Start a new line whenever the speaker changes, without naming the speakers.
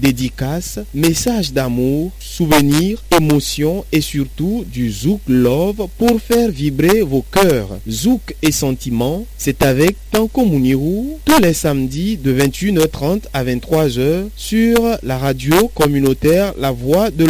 dédicaces, messages d'amour, souvenirs, émotions et surtout du Zouk Love pour faire vibrer vos cœurs. Zouk et sentiments, c'est avec Tanko Muniru tous les samedis de 21h30 à 23h sur la radio communautaire La Voix de